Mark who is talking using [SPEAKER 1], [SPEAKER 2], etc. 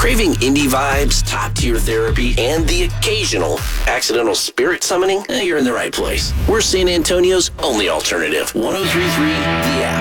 [SPEAKER 1] Craving indie vibes, top-tier therapy, and the occasional accidental spirit summoning? You're in the right place. We're San Antonio's only alternative. 103.3 The App.